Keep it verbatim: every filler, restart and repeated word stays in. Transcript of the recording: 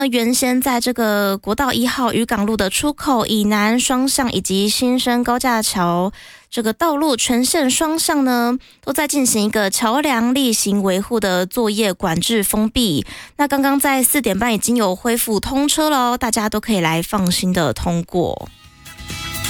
原先在这个国道一号渔港路的出口以南双向以及新生高架桥这个道路全线双向呢，都在进行一个桥梁例行维护的作业管制封闭。那刚刚在四点半已经有恢复通车了，大家都可以来放心的通过。